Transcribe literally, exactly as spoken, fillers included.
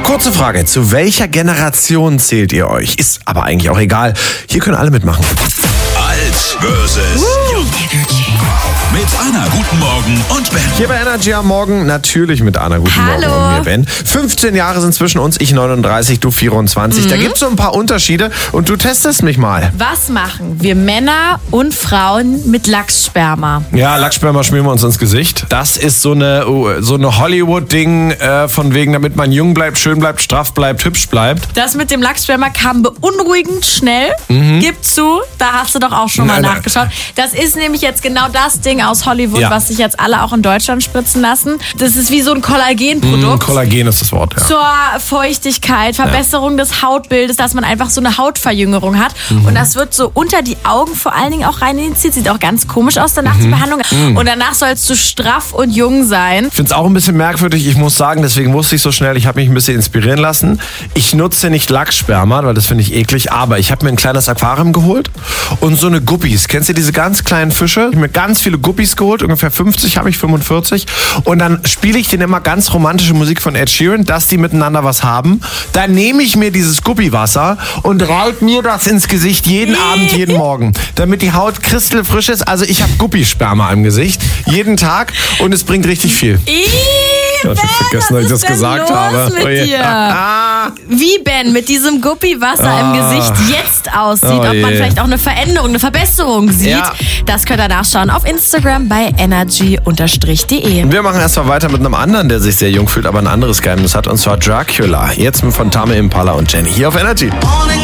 Kurze Frage, zu welcher Generation zählt ihr euch? Ist aber eigentlich auch egal. Hier können alle mitmachen. Alt versus Jung. Mit Anna, guten Morgen und Ben. Hier bei Energy am Morgen natürlich mit Anna, guten Hallo. Morgen und mir Ben. fünfzehn Jahre sind zwischen uns, ich neununddreißig, du vierundzwanzig. Mhm. Da gibt es so ein paar Unterschiede und du testest mich mal. Was machen wir Männer und Frauen mit Lachssperma? Ja, Lachssperma schmieren wir uns ins Gesicht. Das ist so eine, so eine Hollywood-Ding, äh, von wegen, damit man jung bleibt, schön bleibt, straff bleibt, hübsch bleibt. Das mit dem Lachssperma kam beunruhigend schnell. Mhm. Gib zu, da hast du doch auch schon mal Nein, nein. nachgeschaut. Das ist nämlich jetzt genau das Ding aus Hollywood, Ja. was sich jetzt alle auch in Deutschland spritzen lassen. Das ist wie so ein Mm, Kollagenprodukt. Kollagen ist das Wort, ja. Zur Feuchtigkeit, Verbesserung des Hautbildes, dass man einfach so eine Hautverjüngerung hat. Mhm. Und das wird so unter die Augen vor allen Dingen auch rein injiziert. Sieht auch ganz komisch aus danach, Mhm. die Behandlung. Und danach sollst du straff und jung sein. Ich finde es auch ein bisschen merkwürdig, ich muss sagen, deswegen wusste ich so schnell, ich habe mich ein bisschen inspirieren lassen. Ich nutze nicht Lachssperma, weil das finde ich eklig, aber ich habe mir ein kleines Aquarium geholt und so eine Guppies. Kennst du diese ganz kleinen Fische? Ich habe mir ganz viele Guppies geholt, ungefähr fünfzig habe ich, fünfundvierzig. Und dann spiele ich denen immer ganz romantische Musik von Ed Sheeran, dass die miteinander was haben. Dann nehme ich mir dieses Guppiwasser und reib mir das ins Gesicht jeden Abend, jeden Morgen, damit die Haut kristalfrisch ist. Also ich habe Guppisperma im Gesicht, jeden Tag und es bringt richtig viel. Ih, Ich Ben, hab vergessen, dass ich was das ist denn gesagt los habe. mit Oh je. dir? Ah. Wie Ben mit diesem Guppiwasser Ah. im Gesicht jetzt aussieht, Oh ob man je. vielleicht auch eine Veränderung, eine Verbesserung sieht, Ja. das könnt ihr nachschauen auf Instagram bei energy Bindestrich de. Wir machen erstmal weiter mit einem anderen, der sich sehr jung fühlt, aber ein anderes Geheimnis hat, und zwar Dracula. Jetzt von Tame Impala und Jenny hier auf Energy.